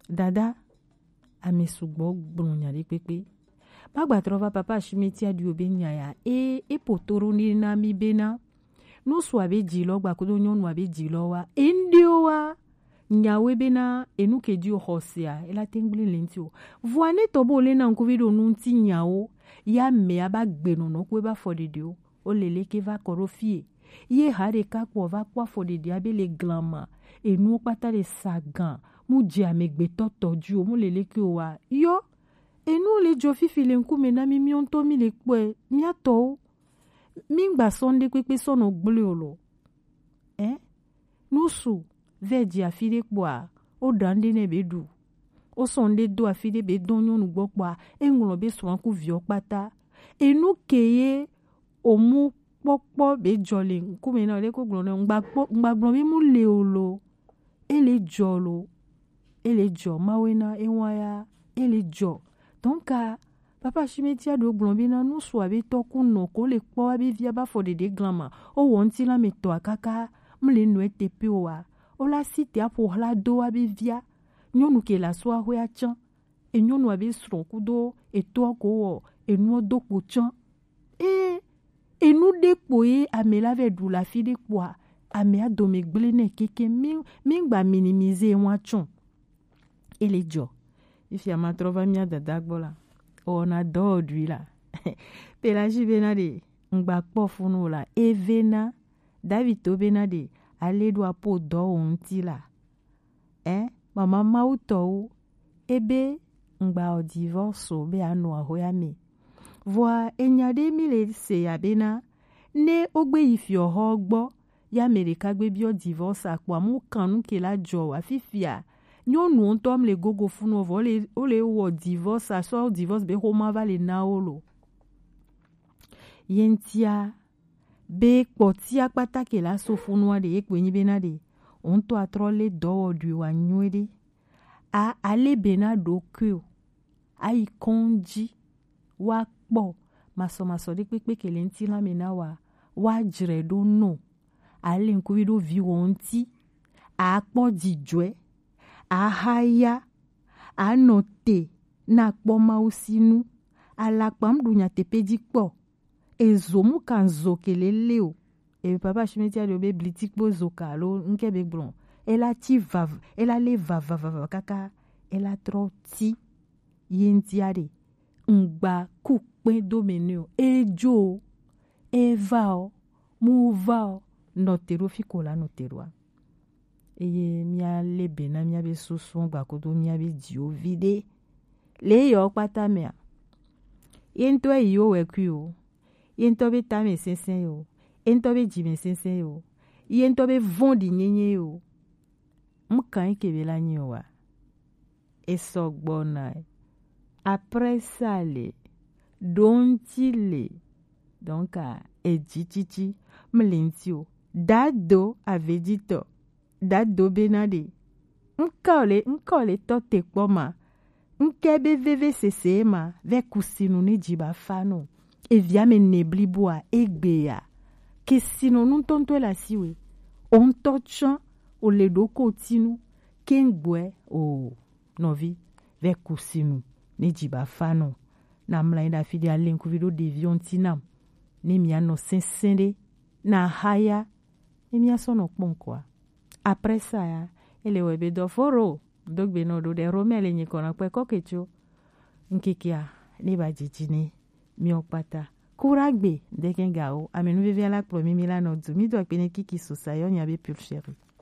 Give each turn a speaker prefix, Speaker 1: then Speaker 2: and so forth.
Speaker 1: dada ame sugbo bronya de pepe bagba trova papa shimeti adi obenya ya e potoro ni na mi bena no so abe jilo gba ko do nyonu abe jilo wa endio wa nyawe bena enu ke di hosia ela tengbli lentio voane tobo le na nkuvido nunti nyawo ya me aba gbenu no ko ba fodedio o lele ke va korofie ye hare ka ko va kwa fodedio abe le glama enu pata le sagan mu je amegbe totoju o mu lele ke o wa yo enu le jo fifi le nku me na mi mi onto mi le pe mi ato mi ngba sonde pepe sono gbliolo nusu veji afide kwa o dande ne bedu o sonde do afide be donyo nu gbokpa enwulo be so anku vi opata enu keye omu popo be jole nku me na le ko gbon ngba gbon bi mu leolo ele jo mawena enwaya ele jo donc papa shimeti ado gbon bi na nusu abe toku no ko le po abi via ba for de glama o wonti la meto akaka mle no etepe wa o la site apo la do abi via nyonu ke la so ahwe achan e nyonu abi sron kudo eto ko wo enu do ko chan enu de poe amela ve du la fi de kwa ame adome gble ne keke mingba minimiser wa chon ele jo ifi ama trova mi dada gbola on adore lui là pelaji benade ngba po funu la evena david obenade ale do apo do onti la mama mauto ebe ngba o divorce be anu ahoyame voa enyade mi le se ya bena ne ogbe ifi oho gbo ya mere kagbe bi o divorce akwa mu kanu ke la jo wa fifia nyonu ontom le gogo funu ole wo divorce so divorce be homa vale naolo yentia be kpotia patake la so funu de ekwenyi benade onto atrole do du wa nywede a ale benado ku ai konji wa po maso de pepe kele nti la menawa wa jire do no ale nkuwido vi wonti a po dijwe ahaya anote na kpoma osinu alakpa mdunya tepeji kpo ezomu kan zokelele o papa shimeti ade obe blitikpo zokalo nkebe gbron ela ti vav ela le vav kaka ela troti yenti ade ngba kupe domenio ejo evao muvao notero fikola noterwa eye mia lebe na mia be susu gba kodo mia be dio vide le yo pata mea yento e yo weku o yento be tame sensen yo yento be jime sensen yo yento be vondi nyenye yo mkan ke be la nyowa esogbona après ça le dontile donc ejichichi mlentio dado avedito dado benade nkole tote kpoma nkebe veve sese ma ve kusinu ne jiba fano evia me neblibua egbeya kesino nuntonto la siwe ontochan o le doko tinu kengwe o novi ve kusinu ne jiba fano na mlainda fidi alenku video devion tinam ne miano sensende na haya ne mia sono kponkwa après ça ya ele webe do foro dogbe no do de romele nyi kona kwe kokecho nkikia ni bajijini mi opata kuragbe dekenga o amenu vivi ala promi milano du mi do akpene kiki sosayo nyabe pure chérie